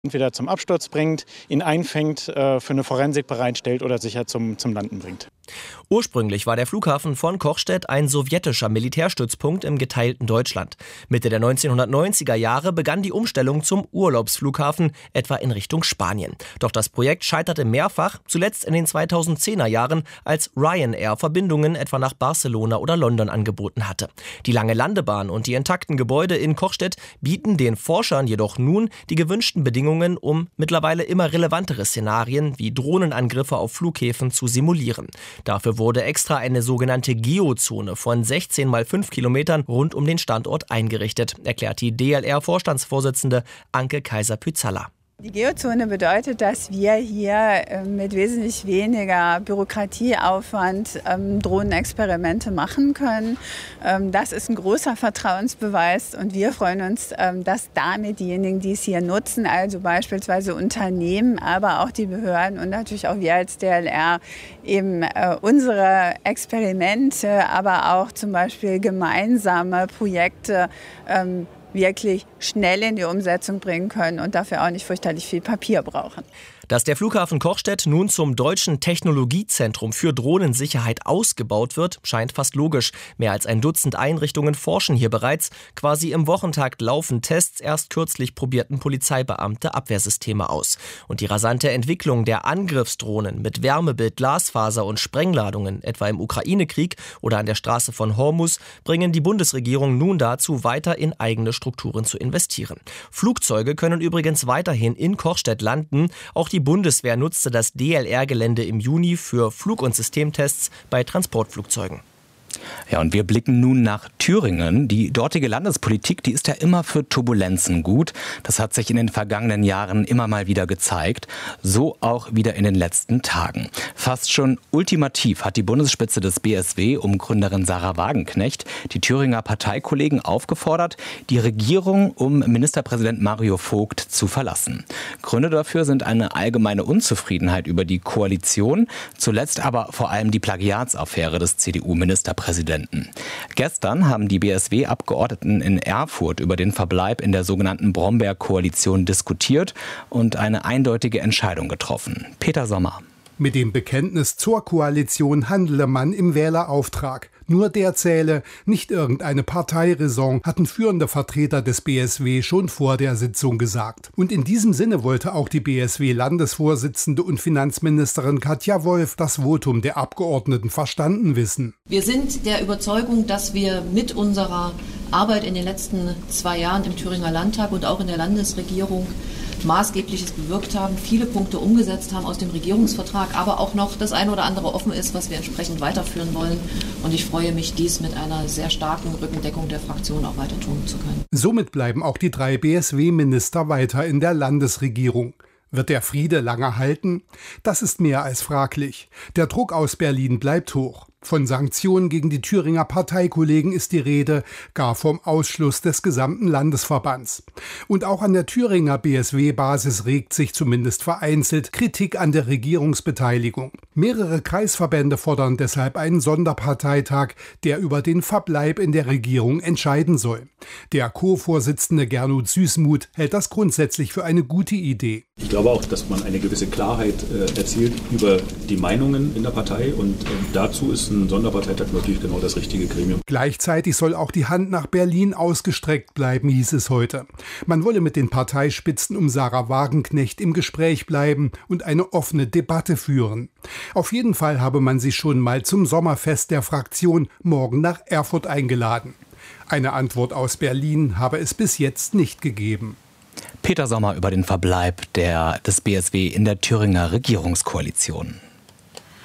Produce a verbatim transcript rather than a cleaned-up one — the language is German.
entweder zum Absturz bringt, ihn einfängt, äh, für eine Forensik bereitstellt oder sicher zum, zum Landen bringt. Ursprünglich war der Flughafen von Kochstedt ein sowjetischer Militärstützpunkt im geteilten Deutschland. Mitte der neunzehnhundertneunziger Jahre begann die Umstellung zum Urlaubsflughafen, etwa in Richtung Spanien. Doch das Projekt scheiterte mehrfach, zuletzt in den zweitausendzehner Jahren, als Ryanair Verbindungen etwa nach Barcelona oder London angeboten hatte. Die lange Landebahn und die intakten Gebäude in Kochstedt bieten den Forschern jedoch nun die gewünschten Bedingungen, um mittlerweile immer relevantere Szenarien wie Drohnenangriffe auf Flughäfen zu simulieren. Dafür wurde extra eine sogenannte Geozone von sechzehn mal fünf Kilometern rund um den Standort eingerichtet, erklärt die D L R-Vorstandsvorsitzende Anke Kaiser-Pyzalla. Die Geozone bedeutet, dass wir hier mit wesentlich weniger Bürokratieaufwand ähm, Drohnenexperimente machen können. Ähm, das ist ein großer Vertrauensbeweis und wir freuen uns, ähm, dass damit diejenigen, die es hier nutzen, also beispielsweise Unternehmen, aber auch die Behörden und natürlich auch wir als D L R eben äh, unsere Experimente, aber auch zum Beispiel gemeinsame Projekte ähm, wirklich schnell in die Umsetzung bringen können und dafür auch nicht fürchterlich viel Papier brauchen. Dass der Flughafen Kochstedt nun zum deutschen Technologiezentrum für Drohnensicherheit ausgebaut wird, scheint fast logisch. Mehr als ein Dutzend Einrichtungen forschen hier bereits. Quasi im Wochentakt laufen Tests. Erst kürzlich probierten Polizeibeamte Abwehrsysteme aus. Und die rasante Entwicklung der Angriffsdrohnen mit Wärmebild, Glasfaser und Sprengladungen, etwa im Ukraine-Krieg oder an der Straße von Hormuz, bringen die Bundesregierung nun dazu, weiter in eigene Strukturen zu investieren. Flugzeuge können übrigens weiterhin in Kochstedt landen. Auch die Bundeswehr nutzte das D L R-Gelände im Juni für Flug- und Systemtests bei Transportflugzeugen. Ja, und wir blicken nun nach Thüringen. Die dortige Landespolitik, die ist ja immer für Turbulenzen gut. Das hat sich in den vergangenen Jahren immer mal wieder gezeigt. So auch wieder in den letzten Tagen. Fast schon ultimativ hat die Bundesspitze des B S W um Gründerin Sahra Wagenknecht die Thüringer Parteikollegen aufgefordert, die Regierung um Ministerpräsident Mario Vogt zu verlassen. Gründe dafür sind eine allgemeine Unzufriedenheit über die Koalition, zuletzt aber vor allem die Plagiatsaffäre des C D U-Ministerpräsidenten. Präsidenten. Gestern haben die B S W-Abgeordneten in Erfurt über den Verbleib in der sogenannten Brombeer-Koalition diskutiert und eine eindeutige Entscheidung getroffen. Peter Sommer. Mit dem Bekenntnis zur Koalition handele man im Wählerauftrag. Nur der zähle, nicht irgendeine Parteiräson, hatten führende Vertreter des B S W schon vor der Sitzung gesagt. Und in diesem Sinne wollte auch die B S W-Landesvorsitzende und Finanzministerin Katja Wolf das Votum der Abgeordneten verstanden wissen. Wir sind der Überzeugung, dass wir mit unserer Arbeit in den letzten zwei Jahren im Thüringer Landtag und auch in der Landesregierung Maßgebliches bewirkt haben, viele Punkte umgesetzt haben aus dem Regierungsvertrag, aber auch noch das eine oder andere offen ist, was wir entsprechend weiterführen wollen. Und ich freue mich, dies mit einer sehr starken Rückendeckung der Fraktion auch weiter tun zu können. Somit bleiben auch die drei B S W-Minister weiter in der Landesregierung. Wird der Friede lange halten? Das ist mehr als fraglich. Der Druck aus Berlin bleibt hoch. Von Sanktionen gegen die Thüringer Parteikollegen ist die Rede, gar vom Ausschluss des gesamten Landesverbands. Und auch an der Thüringer B S W-Basis regt sich zumindest vereinzelt Kritik an der Regierungsbeteiligung. Mehrere Kreisverbände fordern deshalb einen Sonderparteitag, der über den Verbleib in der Regierung entscheiden soll. Der Co-Vorsitzende Gernot Süßmuth hält das grundsätzlich für eine gute Idee. Ich glaube auch, dass man eine gewisse Klarheit äh, erzielt über die Meinungen in der Partei und äh, dazu ist ein Sonderparteitag natürlich genau das richtige Gremium. Gleichzeitig soll auch die Hand nach Berlin ausgestreckt bleiben, hieß es heute. Man wolle mit den Parteispitzen um Sahra Wagenknecht im Gespräch bleiben und eine offene Debatte führen. Auf jeden Fall habe man sie schon mal zum Sommerfest der Fraktion morgen nach Erfurt eingeladen. Eine Antwort aus Berlin habe es bis jetzt nicht gegeben. Peter Sommer über den Verbleib der, des B S W in der Thüringer Regierungskoalition.